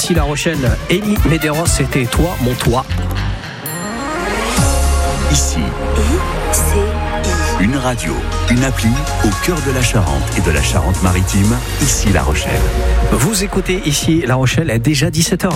Ici La Rochelle, Elie Medeiros, c'était Toi, mon toit. Ici, une radio, une appli au cœur de la Charente et de la Charente-Maritime. Ici La Rochelle. Vous écoutez Ici La Rochelle, est déjà 17h.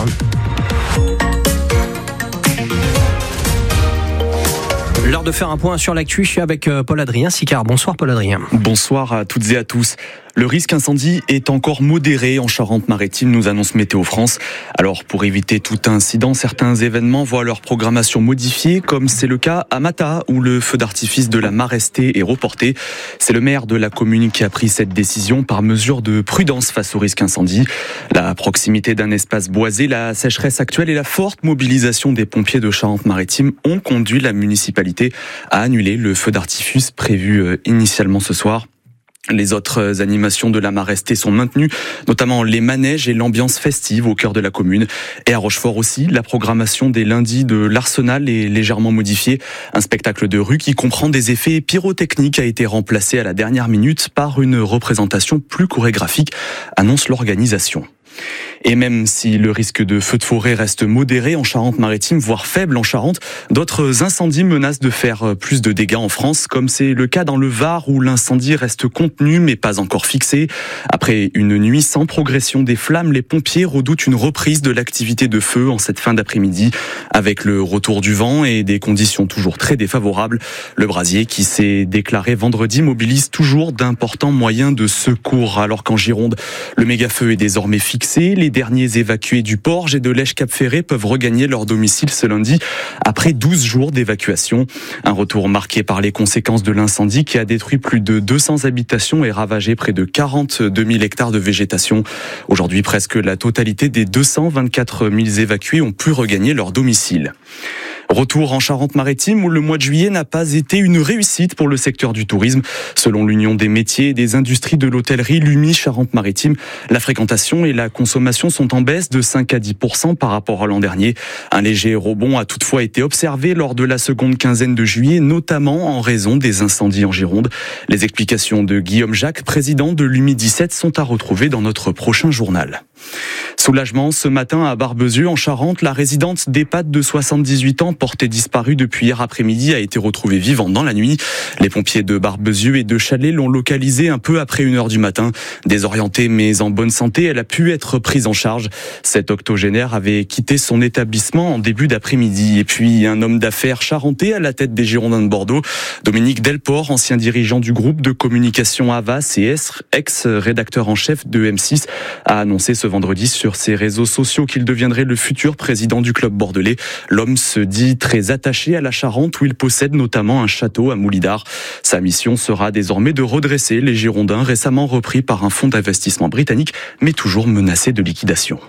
L'heure de faire un point sur l'actu, je suis avec Paul-Adrien Sicard. Bonsoir Paul-Adrien. Bonsoir à toutes et à tous. Le risque incendie est encore modéré en Charente-Maritime, nous annonce Météo France. Alors pour éviter tout incident, certains événements voient leur programmation modifiée, comme c'est le cas à Mata, où le feu d'artifice de la Maresté est reporté. C'est le maire de la commune qui a pris cette décision par mesure de prudence face au risque incendie. La proximité d'un espace boisé, la sécheresse actuelle et la forte mobilisation des pompiers de Charente-Maritime ont conduit la municipalité à annuler le feu d'artifice prévu initialement ce soir. Les autres animations de la Maresté sont maintenues, notamment les manèges et l'ambiance festive au cœur de la commune. Et à Rochefort aussi, la programmation des lundis de l'Arsenal est légèrement modifiée. Un spectacle de rue qui comprend des effets pyrotechniques a été remplacé à la dernière minute par une représentation plus chorégraphique, annonce l'organisation. Et même si le risque de feu de forêt reste modéré en Charente-Maritime, voire faible en Charente, d'autres incendies menacent de faire plus de dégâts en France, comme c'est le cas dans le Var où l'incendie reste contenu mais pas encore fixé. Après une nuit sans progression des flammes, les pompiers redoutent une reprise de l'activité de feu en cette fin d'après-midi. Avec le retour du vent et des conditions toujours très défavorables, le brasier qui s'est déclaré vendredi mobilise toujours d'importants moyens de secours. Alors qu'en Gironde, le méga-feu est désormais fixé. Les derniers évacués du Porge et de l'Esch-Cap-Ferré peuvent regagner leur domicile ce lundi après 12 jours d'évacuation. Un retour marqué par les conséquences de l'incendie qui a détruit plus de 200 habitations et ravagé près de 42 000 hectares de végétation. Aujourd'hui, presque la totalité des 224 000 évacués ont pu regagner leur domicile. Retour en Charente-Maritime où le mois de juillet n'a pas été une réussite pour le secteur du tourisme. Selon l'Union des métiers et des industries de l'hôtellerie, l'UMI Charente-Maritime, la fréquentation et la consommation sont en baisse de 5 à 10% par rapport à l'an dernier. Un léger rebond a toutefois été observé lors de la seconde quinzaine de juillet, notamment en raison des incendies en Gironde. Les explications de Guillaume Jacques, président de l'UMI 17, sont à retrouver dans notre prochain journal. Soulagement ce matin à Barbezieux en Charente, la résidente d'EHPAD de 78 ans portée disparue depuis hier après-midi a été retrouvée vivante dans la nuit. Les pompiers de Barbezieux et de Chalais l'ont localisée un peu après 1h du matin. Désorientée mais en bonne santé, elle a pu être prise en charge. Cette octogénaire avait quitté son établissement en début d'après-midi. Et puis un homme d'affaires charentais à la tête des Girondins de Bordeaux, Dominique Delport, ancien dirigeant du groupe de communication Havas et ex-rédacteur en chef de M6, a annoncé ce vendredi sur ses réseaux sociaux qu'il deviendrait le futur président du club bordelais. L'homme se dit très attaché à la Charente où il possède notamment un château à Moulidar. Sa mission sera désormais de redresser les Girondins récemment repris par un fonds d'investissement britannique mais toujours menacé de liquidation.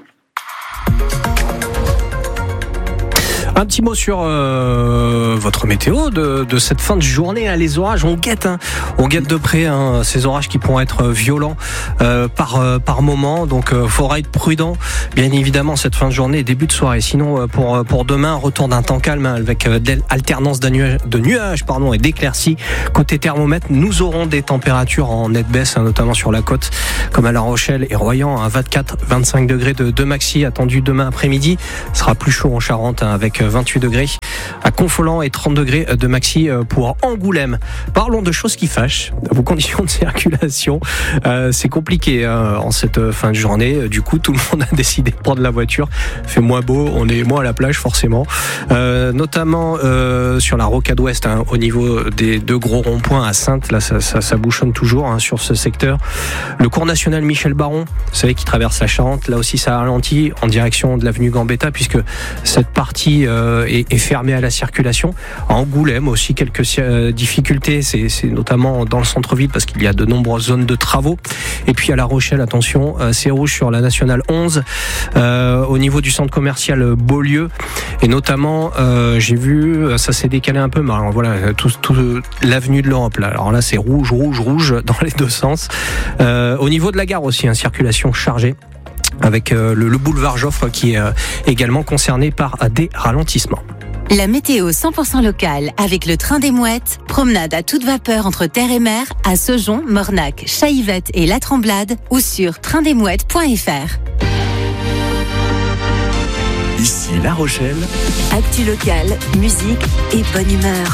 Un petit mot sur votre météo de cette fin de journée. Les orages, on guette de près ces orages qui pourront être violents par moment. Donc faudra être prudent, bien évidemment, cette fin de journée et début de soirée. Sinon, pour demain, retour d'un temps calme avec alternance de nuages et d'éclaircies. Côté thermomètre, nous aurons des températures en nette baisse, notamment sur la côte, comme à La Rochelle et Royan, 24-25 degrés de maxi attendu demain après-midi. Ce sera plus chaud en Charente avec 28 degrés à Confolens et 30 degrés de maxi pour Angoulême. Parlons de choses qui fâchent. Vos conditions de circulation, c'est compliqué en cette fin de journée. Du coup, tout le monde a décidé de prendre la voiture. Il fait moins beau, on est moins à la plage forcément. Notamment sur la rocade ouest, au niveau des deux gros ronds-points à Saintes. Là, ça bouchonne toujours sur ce secteur. Le cours national Michel Baron, vous savez, qui traverse la Charente. Là aussi, ça ralentit en direction de l'avenue Gambetta puisque cette partie est fermé à la circulation. À Angoulême aussi quelques difficultés, c'est notamment dans le centre-ville parce qu'il y a de nombreuses zones de travaux. Et puis à La Rochelle, attention, c'est rouge sur la nationale 11 au niveau du centre commercial Beaulieu et notamment j'ai vu ça s'est décalé un peu, mais alors, voilà tout l'avenue de l'Europe là. Alors là c'est rouge dans les deux sens. Au niveau de la gare aussi, circulation chargée. Avec le boulevard Joffre qui est également concerné par des ralentissements. La météo 100% locale avec le train des Mouettes. Promenade à toute vapeur entre terre et mer à Saujon, Mornac, Chaillevette et La Tremblade ou sur traindesmouettes.fr. Ici La Rochelle. Actu locale, musique et bonne humeur.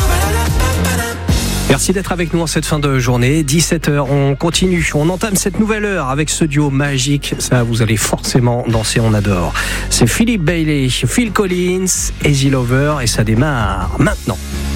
Merci d'être avec nous en cette fin de journée. 17h, on continue. On entame cette nouvelle heure avec ce duo magique. Ça, vous allez forcément danser, on adore. C'est Philippe Bailey, Phil Collins, Easy Lover et ça démarre maintenant.